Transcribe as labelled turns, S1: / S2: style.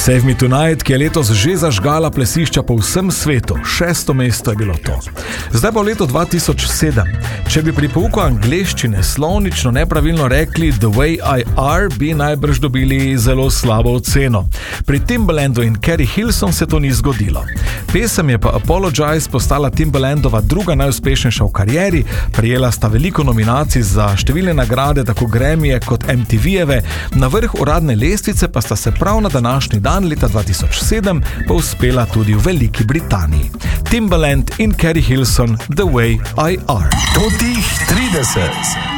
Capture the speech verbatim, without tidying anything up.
S1: Save Me Tonight, ki je letos že zažgala plesišča po vsem svetu. Šesto mesto je bilo to. Zdaj pa v letu dva tisoč sedem. Če bi pri pouku angleščine slovnično nepravilno rekli The Way I Are, bi najbrž dobili zelo slabo oceno. Pri Timbalandu in Carrie Hilson se to ni zgodilo. Pesem je pa Apologize postala Timbalandova druga najuspešnejša v karieri, prejela sta veliko nominacij za številne nagrade, tako Grammyje kot M T V-jeve, na vrh uradne lestvice pa sta se prav na današnji dan leta dva tisoč sedem povzpela tudi v Veliki Britaniji. Timbaland in Carrie Hilson, The Way I Are.
S2: Totih trideset.